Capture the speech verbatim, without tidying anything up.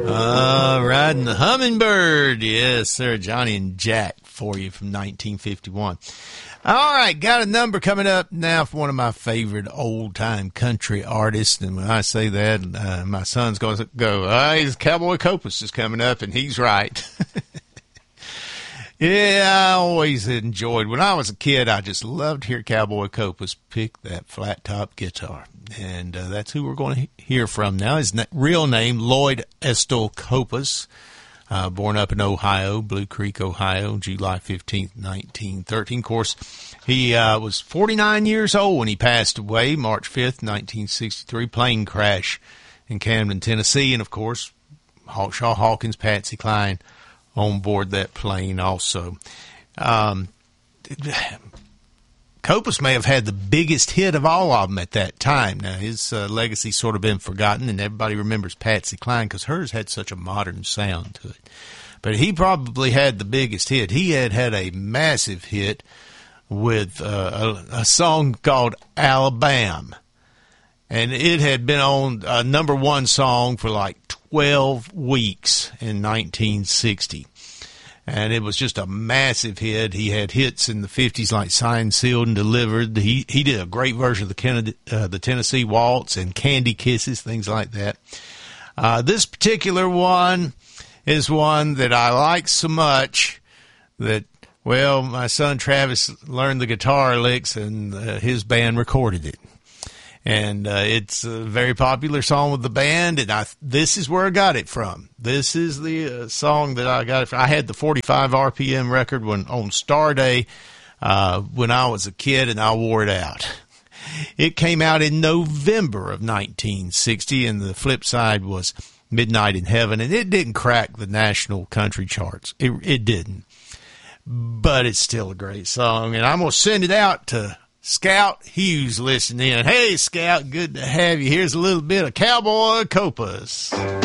Uh, riding the hummingbird. Yes, sir. Johnny and Jack for you from nineteen fifty-one. All right, got a number coming up now for one of my favorite old-time country artists. And when I say that, uh, my son's going to go, oh, he's Cowboy Copas is coming up, and he's right. Yeah, I always enjoyed. When I was a kid, I just loved to hear Cowboy Copas pick that flat-top guitar. And uh, that's who we're going to hear from now. His na- real name, Lloyd Estill Copas, uh, born up in Ohio, Blue Creek, Ohio, July fifteenth, nineteen thirteen. Of course, he uh, was forty-nine years old when he passed away, March fifth, nineteen sixty-three, plane crash in Camden, Tennessee. And, of course, Hawkshaw Hawkins, Patsy Cline on board that plane also. Um Copas may have had the biggest hit of all of them at that time. Now, his uh, legacy's sort of been forgotten, and everybody remembers Patsy Cline because hers had such a modern sound to it. But he probably had the biggest hit. He had had a massive hit with uh, a, a song called Alabama, and it had been on a number one song for like twelve weeks in nineteen sixty. And it was just a massive hit. He had hits in the fifties like Signed, Sealed, and Delivered. He he did a great version of the Kennedy, uh, the Tennessee Waltz and Candy Kisses, things like that. Uh, this particular one is one that I like so much that, well, my son Travis learned the guitar licks and uh, his band recorded it. And uh, it's a very popular song with the band, and I this is where I got it from. This is the uh, song that I got it from. I had the forty-five R P M record when on Star Day uh, when I was a kid, and I wore it out. It came out in November of nineteen sixty, and the flip side was Midnight in Heaven, and it didn't crack the national country charts. It, it didn't. But it's still a great song, and I'm going to send it out to Scout Hughes listening in. Hey, Scout, good to have you. Here's a little bit of Cowboy Copas.